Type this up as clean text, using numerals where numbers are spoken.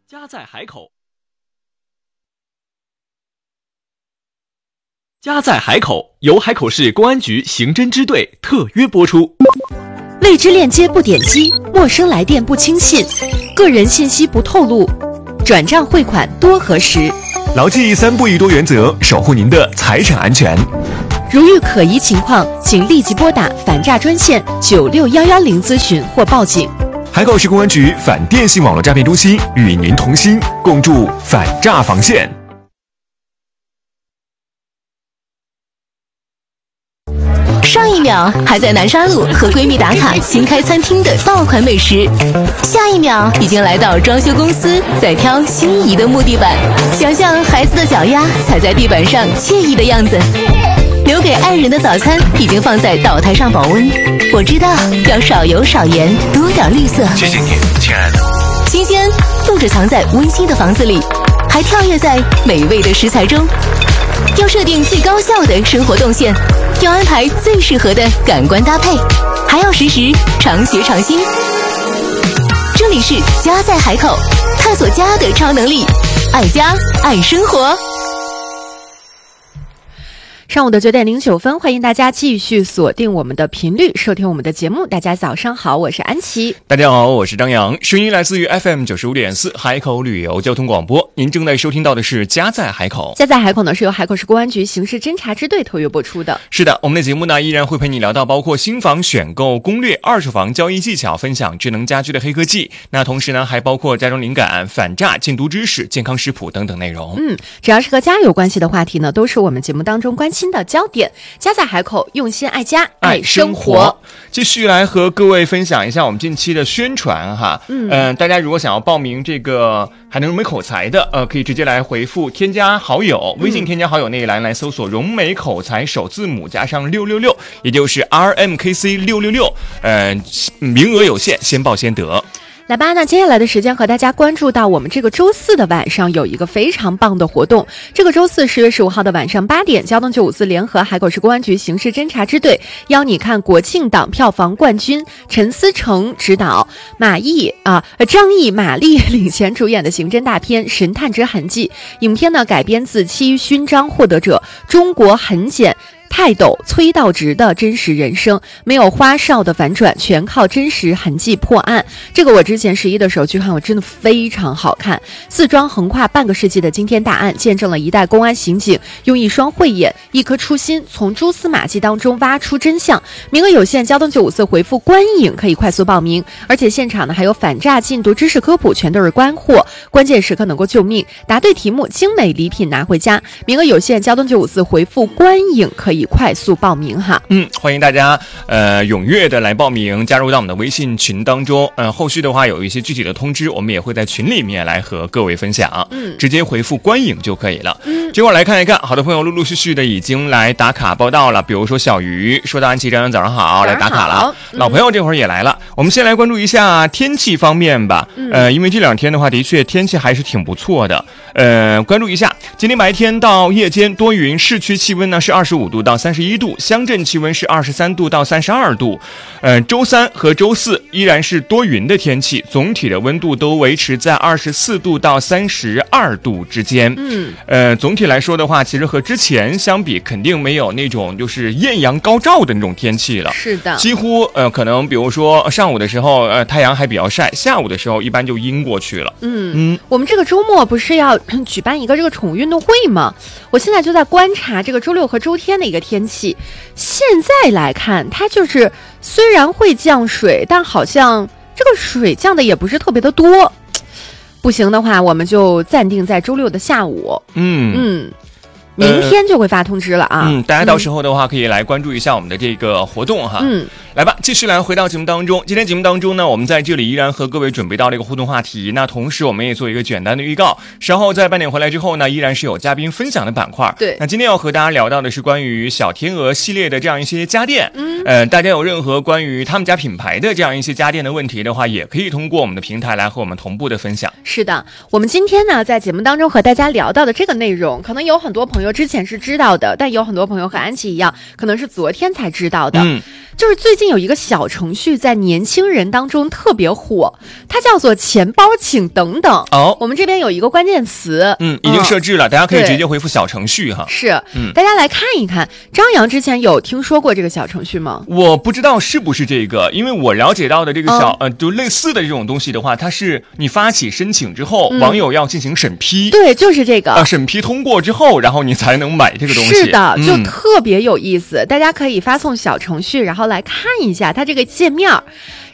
家在海口。家在海口由海口市公安局刑侦支队特约播出。 未知链接不点击，陌生来电不轻信，个人信息不透露，转账汇款多核实。 牢记3不1多原则，守护您的财产安全。 如遇可疑情况，请立即拨打反诈专线96110咨询或报警。 海口市公安局反电信网络诈骗中心与您同心，共筑反诈防线。 上一秒还在南沙路和闺蜜打卡新开餐厅的爆款美食，下一秒已经来到装修公司在挑心仪的木地板，想象孩子的脚丫踩在地板上惬意的样子。留给爱人的早餐已经放在岛台上保温，我知道要少油少盐，多点绿色。 谢谢你，亲爱的。 新鲜不止藏在温馨的房子里，还跳跃在美味的食材中。要设定最高效的生活动线，要安排最适合的感官搭配，还要实时常学常新。这里是家在海口，探索家的超能力，爱家爱生活。 上午的9点09分，欢迎大家继续锁定我们的频率，收听我们的节目。大家早上好，我是安琪。 大家好，我是张扬，声音来自于 FM 95.4海口旅游交通广播。您正在收听到的是家在海口。 家在海口呢，是由海口市公安局刑事侦查支队特约播出的。 是的，我们的节目呢依然会陪你聊到包括新房选购攻略、二手房交易技巧，分享智能家居的黑科技。那同时呢，还包括家装灵感、反诈、禁毒知识、健康食谱等等内容。 只要是和家有关系的话题呢，都是我们节目当中关心的焦点。家在海口，用心爱家，爱生活。 继续来和各位分享一下我们近期的宣传哈。大家如果想要报名这个海南融美口才的，可以直接来回复添加好友，微信添加好友那一栏来搜索融美口才首字母加上666，也就是 RMKC 666。名额有限，先报先得。 来吧，那接下来的时间和大家关注到我们这个周四的晚上有一个非常棒的活动。这个周四10月15号的晚上8点，交通954联合海口市公安局刑事侦查支队邀你看国庆档票房冠军陈思诚执导，张译、马丽领衔主演的刑侦大片《神探之痕迹》。影片呢改编自7勋章获得者中国痕检泰斗崔道直的真实人生，没有花哨的反转，全靠真实痕迹破案。这个我之前11的时候去看，我真的非常好看。4桩横跨半个世纪的惊天大案，见证了一代公安刑警用一双慧眼、一颗初心，从蛛丝马迹当中挖出真相。名额有限，交通954回复观影可以快速报名，而且现场呢还有反诈禁毒知识科普，全都是干货，关键时刻能够救命。答对题目，精美礼品拿回家。名额有限，交通954回复观影可以快速报名哈。 欢迎大家踊跃的来报名，加入到我们的微信群当中。后续的话有一些具体的通知，我们也会在群里面来和各位分享。直接回复观影就可以了。这会儿来看一看，好的朋友陆陆续续的已经来打卡报道了。比如说小鱼说到安琪张扬早上好，来打卡了。老朋友这会儿也来了。我们先来关注一下天气方面吧。因为这2天的话的确天气还是挺不错的。关注一下今天白天到夜间多云，市区气温呢是25度到31度，乡镇气温是23度到32度。周3和周4依然是多云的天气，总体的温度都维持在24度到32度之间。总体来说的话，其实和之前相比，肯定没有那种就是艳阳高照的那种天气了。 是的， 几乎可能比如说上午的时候太阳还比较晒，下午的时候一般就阴过去了。 我们这个周末不是要举办一个这个宠物运动会吗？我现在就在观察这个周6和周天的一个天气。现在来看，它就是虽然会降水，但好像这个水降的也不是特别的多。不行的话，我们就暂定在周6的下午。明天就会发通知了啊。 大家到时候的话可以来关注一下我们的这个活动哈。来吧，继续来回到节目当中。今天节目当中呢，我们在这里依然和各位准备到了一个互动话题。那同时我们也做一个简单的预告，稍后在半点回来之后呢，依然是有嘉宾分享的板块。 对， 那今天要和大家聊到的是关于小天鹅系列的这样一些家电。大家有任何关于他们家品牌的这样一些家电的问题的话，也可以通过我们的平台来和我们同步的分享。 是的，我们今天呢在节目当中和大家聊到的这个内容，可能有很多朋友之前是知道的，但有很多朋友和安琪一样，可能是昨天才知道的。就是最近有一个小程序在年轻人当中特别火，它叫做钱包请等等。 哦， 我们这边有一个关键词， 已经设置了，大家可以直接回复小程序哈。 是，大家来看一看，张扬之前有听说过这个小程序吗？ 我不知道是不是这个，因为我了解到的这个就类似的这种东西的话，它是你发起申请之后，网友要进行审批， 对，就是这个， 审批通过之后，然后你才能买这个东西。 是的，就特别有意思，大家可以发送小程序，然后来看一下它这个界面。